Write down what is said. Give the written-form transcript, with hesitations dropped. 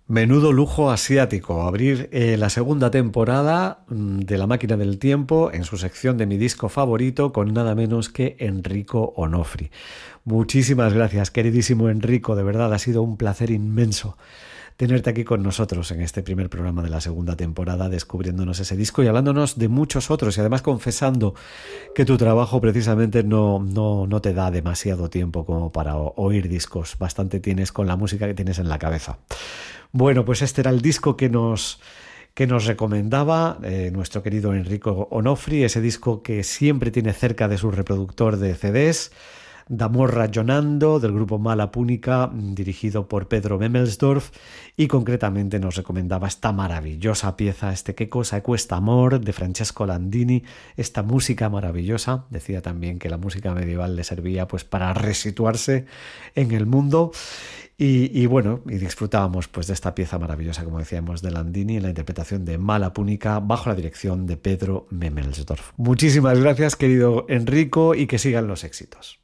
Menudo lujo asiático, abrir la segunda temporada de La Máquina del Tiempo en su sección de mi disco favorito con nada menos que Enrico Onofri. Muchísimas gracias, queridísimo Enrico, de verdad ha sido un placer inmenso tenerte aquí con nosotros en este primer programa de la segunda temporada, descubriéndonos ese disco y hablándonos de muchos otros y además confesando que tu trabajo precisamente no te da demasiado tiempo como para oír discos, bastante tienes con la música que tienes en la cabeza. Bueno, pues este era el disco que nos recomendaba nuestro querido Enrico Onofri, ese disco que siempre tiene cerca de su reproductor de CDs, D'amor ragionando, del grupo Mala Púnica, dirigido por Pedro Memelsdorf, y concretamente nos recomendaba esta maravillosa pieza, este Che cosa cuesta amor, de Francesco Landini, esta música maravillosa. Decía también que la música medieval le servía pues para resituarse en el mundo. Y bueno, y disfrutábamos pues de esta pieza maravillosa, como decíamos, de Landini en la interpretación de Mala Púnica bajo la dirección de Pedro Memelsdorf. Muchísimas gracias, querido Enrico, y que sigan los éxitos.